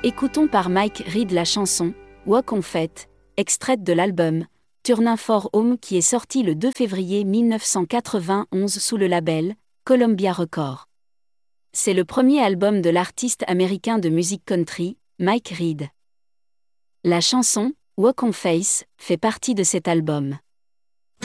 Écoutons par Mike Reed la chanson « Walk on Faith », extraite de l'album « Turning for Home » qui est sorti le 2 février 1991 sous le label Columbia Records. C'est le premier album de l'artiste américain de musique country, Mike Reed. La chanson « Walk on Faith » fait partie de cet album.